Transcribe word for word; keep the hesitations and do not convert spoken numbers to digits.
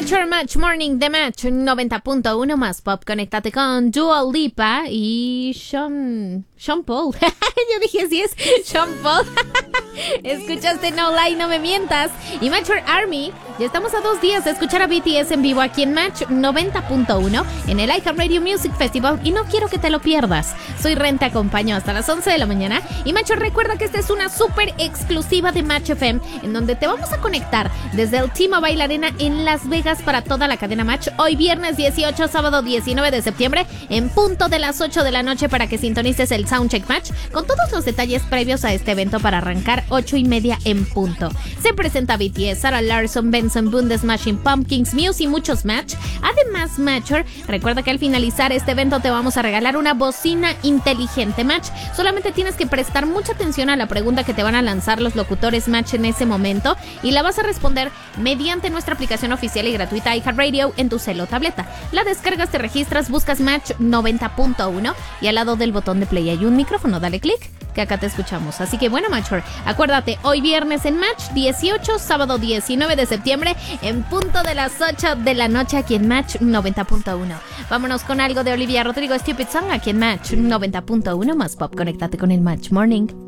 Mature Match Morning de Match noventa punto uno más pop. Conéctate con Dua Lipa y Sean... Sean Paul. Yo dije, sí es Sean Paul. Escuchaste No Lie, No Me Mientas y Mature Army. Ya estamos a dos días de escuchar a B T S en vivo aquí en Match noventa punto uno en el iHeartRadio Music Festival y no quiero que te lo pierdas. Soy Ren, te acompaño hasta las once de la mañana y Macho, recuerda que esta es una súper exclusiva de Match F M en donde te vamos a conectar desde el T-Mobile Arena en Las Vegas para toda la cadena Match hoy viernes dieciocho, sábado diecinueve de septiembre en punto de las ocho de la noche para que sintonices el Soundcheck Match con todos los detalles previos a este evento para arrancar ocho y media en punto. Se presenta B T S, Sarah Larsson, Benson Boone, The Smashing Pumpkins, Muse y muchos Match. Además, Matcher, recuerda que al finalizar este evento te vamos a regalar una bocina inteligente Match. Solamente tienes que prestar mucha atención a la pregunta que te van a lanzar los locutores Match en ese momento y la vas a responder mediante nuestra aplicación oficial y gratuita iHeartRadio en tu celo o tableta. La descargas, te registras, buscas Match noventa punto uno y al lado del botón de play hay un micrófono, dale clic que acá te escuchamos. Así que bueno, Matcher, acuérdate, hoy viernes en Match dieciocho, sábado diecinueve de septiembre en punto de las ocho de la noche aquí en Match noventa punto uno. Vámonos con algo de Olivia Rodrigo, Stupid Song aquí en Match noventa punto uno más pop. Conéctate con el Match Morning.